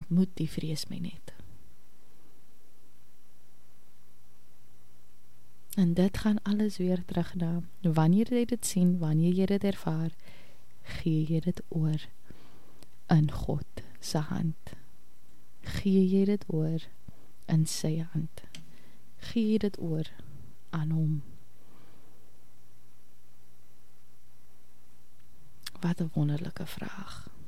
moet die vrees my net. En dit gaan alles weer terug na, wanneer jy dit sien, wanneer jy dit ervaar, gee jy dit oor in God se hand. Gee jy dit oor in sy hand. Gee jy dit oor aan hom. Wat 'n wonderlike vraag.